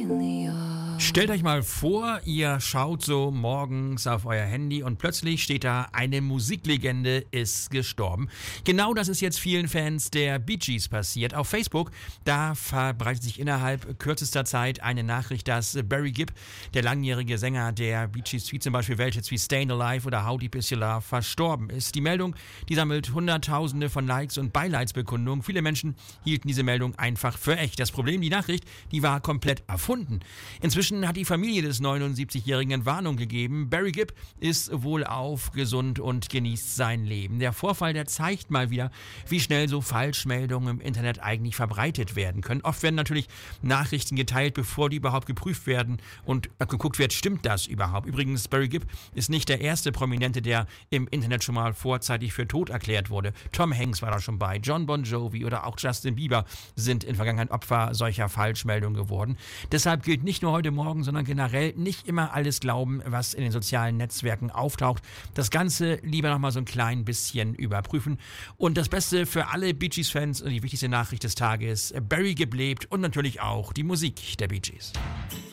Stellt euch mal vor, ihr schaut so morgens auf euer Handy und plötzlich steht da, eine Musiklegende ist gestorben. Genau das ist jetzt vielen Fans der Bee Gees passiert. Auf Facebook, da verbreitet sich innerhalb kürzester Zeit eine Nachricht, dass Barry Gibb, der langjährige Sänger der Bee Gees, wie zum Beispiel welches wie Stayin' Alive oder How Deep Is Your Love, verstorben ist. Die Meldung, die sammelt Hunderttausende von Likes und Beileidsbekundungen. Viele Menschen hielten diese Meldung einfach für echt. Das Problem, die Nachricht, die war komplett erfunden. Inzwischen hat die Familie des 79-Jährigen in Warnung gegeben. Barry Gibb ist wohlauf, gesund und genießt sein Leben. Der Vorfall, der zeigt mal wieder, wie schnell so Falschmeldungen im Internet eigentlich verbreitet werden können. Oft werden natürlich Nachrichten geteilt, bevor die überhaupt geprüft werden und geguckt wird, stimmt das überhaupt? Übrigens, Barry Gibb ist nicht der erste Prominente, der im Internet schon mal vorzeitig für tot erklärt wurde. Tom Hanks war da schon bei, John Bon Jovi oder auch Justin Bieber sind in Vergangenheit Opfer solcher Falschmeldungen geworden. Deshalb gilt nicht nur heute Morgen, sondern generell nicht immer alles glauben, was in den sozialen Netzwerken auftaucht. Das Ganze lieber noch mal so ein klein bisschen überprüfen. Und das Beste für alle Bee Gees-Fans und die wichtigste Nachricht des Tages: Barry Gibb lebt und natürlich auch die Musik der Bee Gees.